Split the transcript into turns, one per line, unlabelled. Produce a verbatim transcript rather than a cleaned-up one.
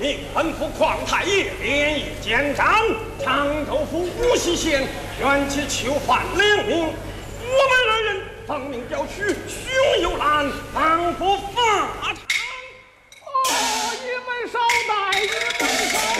命吩咐匡太爷连夜监斩长州府无锡县原籍囚犯两名，我们二人奉命调取，胸有难，防不法